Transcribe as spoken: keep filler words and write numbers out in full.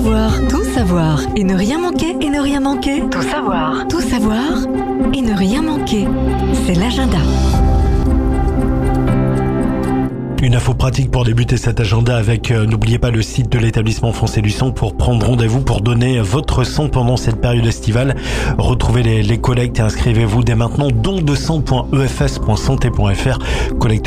savoir, tout savoir et ne rien manquer et ne rien manquer. Tout savoir, tout savoir et ne rien manquer. C'est l'agenda. Une info pratique pour débuter cet agenda avec, euh, n'oubliez pas le site de l'établissement français du sang pour prendre rendez-vous pour donner votre sang pendant cette période estivale. Retrouvez les, les collectes et inscrivez-vous dès maintenant don de sang point e f s point santé point f r. Collecte